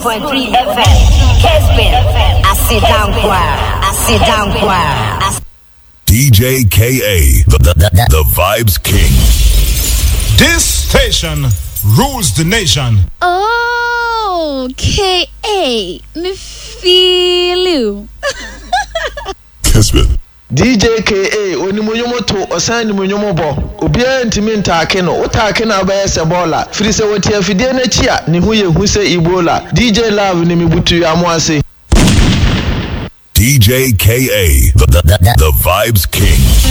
102.3 FM. Kesbin. I sit down choir. DJ KA, the Vibes King. This station rules the nation. Oh, KA, me feel you. Kesbin. DJ KA onimunyomoto osan nimunyomobo obia ntimi ntaake no utaake na ba yese bola firi se wotia fidie na chia ne hu ye hu se Ebola DJ Love ni mibutu ya mo ase DJ KA, the Vibes King.